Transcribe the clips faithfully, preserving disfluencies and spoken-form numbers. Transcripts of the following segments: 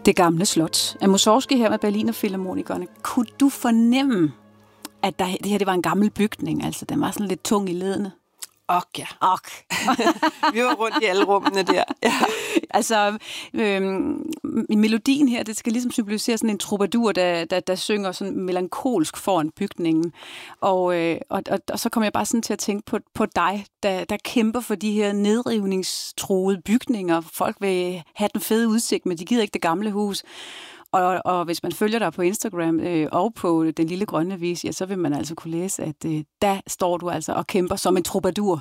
Det gamle slot af Mussorgsky her med Berliner Filharmonikerne. Kunne du fornemme, at der, det her det var en gammel bygning? Altså, den var sådan lidt tung i ledene. Ok, ja. Ok. Vi var rundt i alle rummene der. Ja. Altså, øhm, melodien her, det skal ligesom symbolisere sådan en troubadour, der, der, der synger sådan melankolsk foran bygningen. Og, øh, og, og, og så kom jeg bare sådan til at tænke på, på dig, der, der kæmper for de her nedrivningstroede bygninger. Folk vil have den fede udsigt, men de gider ikke det gamle hus. Og, og hvis man følger dig på Instagram øh, og på Den Lille Grønne Avis, ja, så vil man altså kunne læse, at øh, der står du altså og kæmper som en troubadour.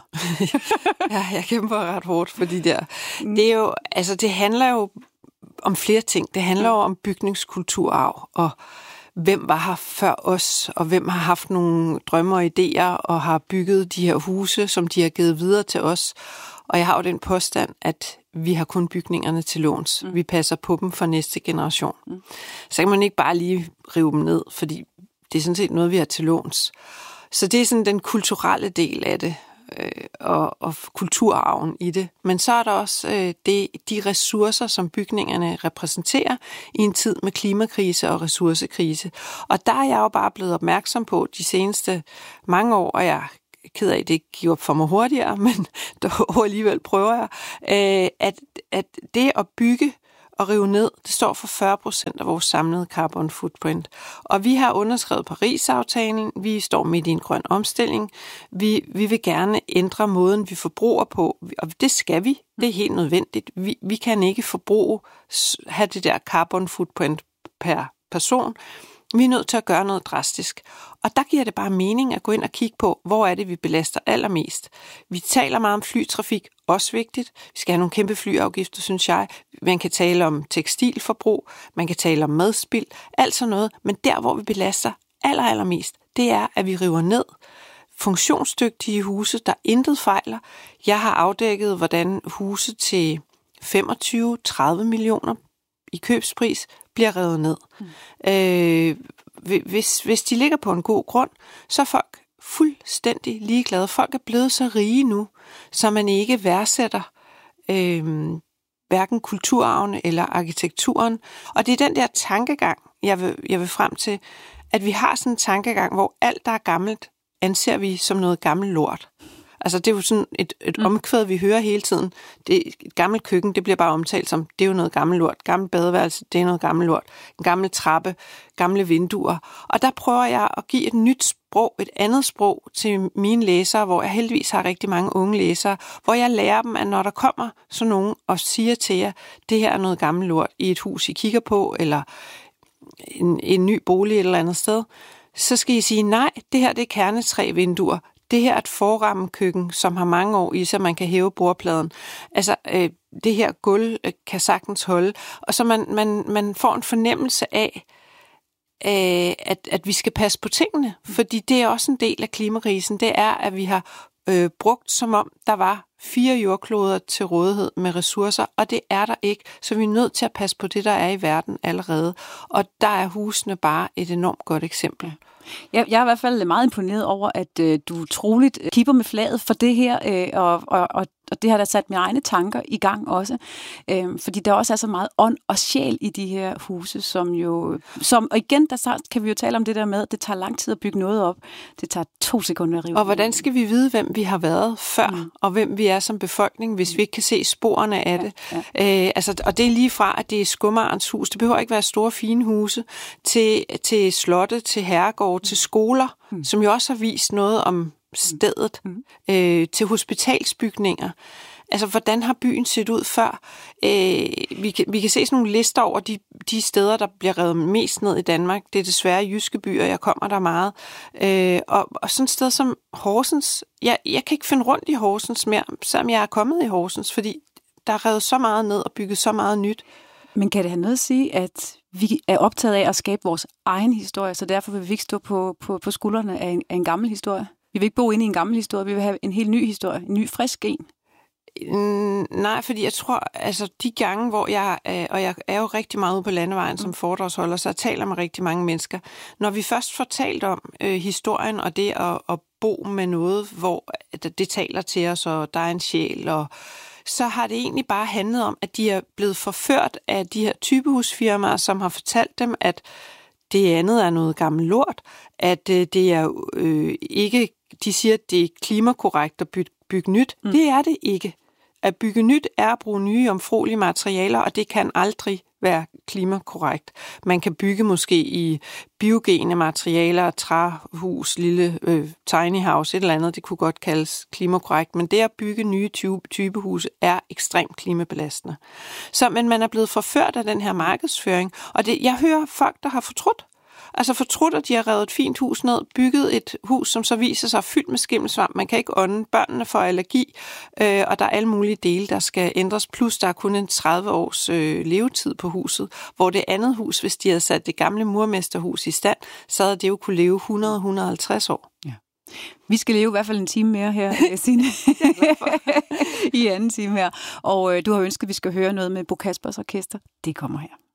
Ja, jeg kæmper ret hårdt for de der. Det er jo, altså det handler jo om flere ting. Det handler jo om bygningskulturarv, og hvem var her før os, og hvem har haft nogle drømme og idéer, og har bygget de her huse, som de har givet videre til os. Og jeg har jo den påstand, at vi har kun bygningerne til låns. Mm. Vi passer på dem for næste generation. Mm. Så kan man ikke bare lige rive dem ned, fordi det er sådan set noget, vi har til låns. Så det er sådan den kulturelle del af det, øh, og, og kulturarven i det. Men så er der også øh, det, de ressourcer, som bygningerne repræsenterer i en tid med klimakrise og ressourcekrise. Og der er jeg jo bare blevet opmærksom på de seneste mange år, og jeg ked af, det ikke giver op for mig hurtigere, men dog alligevel prøver jeg, at, at det at bygge og rive ned, det står for fyrre procent af vores samlede carbon footprint. Og vi har underskrevet Paris-aftalen, vi står midt i en grøn omstilling, vi, vi vil gerne ændre måden, vi forbruger på, og det skal vi, det er helt nødvendigt. Vi, vi kan ikke forbruge, have det der carbon footprint per person. Vi er nødt til at gøre noget drastisk. Og der giver det bare mening at gå ind og kigge på, hvor er det, vi belaster allermest. Vi taler meget om flytrafik, også vigtigt. Vi skal have nogle kæmpe flyafgifter, synes jeg. Man kan tale om tekstilforbrug, man kan tale om madspild, alt sådan noget. Men der, hvor vi belaster aller, allermest, det er, at vi river ned funktionsdygtige huse, der intet fejler. Jeg har afdækket, hvordan huse til femogtyve til tredive millioner i købspris bliver revet ned. Mm. Øh, hvis, hvis de ligger på en god grund, så er folk fuldstændig ligeglade. Folk er blevet så rige nu, så man ikke værdsætter øh, hverken kulturarven eller arkitekturen. Og det er den der tankegang, jeg vil, jeg vil frem til, at vi har sådan en tankegang, hvor alt, der er gammelt, anser vi som noget gammelt lort. Altså det er jo sådan et, et mm. omkvæd, vi hører hele tiden. Det, et gammelt køkken, det bliver bare omtalt som, det er jo noget gammelt lort. Gammelt badeværelse, det er noget gammelt lort. En gammel trappe, gamle vinduer. Og der prøver jeg at give et nyt sprog, et andet sprog til mine læsere, hvor jeg heldigvis har rigtig mange unge læsere, hvor jeg lærer dem, at når der kommer sådan nogen og siger til jer, det her er noget gammelt lort i et hus, I kigger på, eller en, en ny bolig et eller andet sted, så skal I sige, nej, det her det er kernetrævinduer. Det her er et forrammekøkken, som har mange år i sig, man kan hæve bordpladen. Altså, øh, det her gulv øh, kan sagtens holde. Og så man, man, man får en fornemmelse af, øh, at, at vi skal passe på tingene. Fordi det er også en del af klimakrisen. Det er, at vi har øh, brugt, som om der var fire jordkloder til rådighed med ressourcer, og det er der ikke. Så vi er nødt til at passe på det, der er i verden allerede. Og der er husene bare et enormt godt eksempel. Jeg, jeg er i hvert fald meget imponeret over, at øh, du troligt kipper med flaget for det her, øh, og, og, og, og det har da sat mine egne tanker i gang også. Øh, fordi der også er så meget ånd og sjæl i de her huse, som jo... Som, og igen, der kan vi jo tale om det der med, at det tager lang tid at bygge noget op. Det tager to sekunder at rive. Og hvordan skal vi vide, hvem vi har været før, mm. og hvem vi er som befolkning, hvis vi ikke kan se sporene af det? Ja, ja. Øh, altså, og det er lige fra, at det er Skummarens hus. Det behøver ikke være store, fine huse, til, til slotte, til herregård, til skoler, mm. som jo også har vist noget om stedet, mm. øh, til hospitalsbygninger. Altså, hvordan har byen set ud før? Øh, vi, kan, vi kan se sådan nogle lister over de, de steder, der bliver revet mest ned i Danmark. Det er desværre jyske byer, jeg kommer der meget. Øh, og, og sådan et sted som Horsens, jeg, jeg kan ikke finde rundt i Horsens mere, selvom jeg er kommet i Horsens, fordi der er revet så meget ned og bygget så meget nyt. Men kan det have noget at sige, at vi er optaget af at skabe vores egen historie, så derfor vil vi ikke stå på, på, på skuldrene af en, af en gammel historie? Vi vil ikke bo inde i en gammel historie, vi vil have en helt ny historie, en ny, frisk en. Nej, fordi jeg tror, altså de gange, hvor jeg, og jeg er jo rigtig meget ude på landevejen som foredragsholder, så jeg taler med rigtig mange mennesker. Når vi først får talt om øh, historien og det at, at bo med noget, hvor det, det taler til os, og der er en sjæl, og så har det egentlig bare handlet om, at de er blevet forført af de her typehusfirmaer, som har fortalt dem, at det andet er noget gammel lort, at øh, det er øh, ikke, de siger, at det er klimakorrekt at bygge, bygge nyt. Mm. Det er det ikke. At bygge nyt er at bruge nye jomfruelige materialer, og det kan aldrig være klimakorrekt. Man kan bygge måske i biogene materialer, træhus, lille øh, tiny house, et eller andet, det kunne godt kaldes klimakorrekt, men det at bygge nye type, typehuse er ekstremt klimabelastende. Så, men man er blevet forført af den her markedsføring, og det, jeg hører folk, der har fortrudt. Altså fortrudt, at de har revet et fint hus ned, bygget et hus, som så viser sig fyldt med skimmelsvamp. Man kan ikke ånde, børnene får allergi, øh, og der er alle mulige dele, der skal ændres. Plus der er kun en tredive års øh, levetid på huset, hvor det andet hus, hvis de havde sat det gamle murmesterhus i stand, så havde det jo kunne leve hundrede til hundrede og halvtreds år. Ja. Vi skal leve i hvert fald en time mere her, Signe. I anden time her. Og øh, du har ønsket, at vi skal høre noget med Bo Kaspers Orkester. Det kommer her.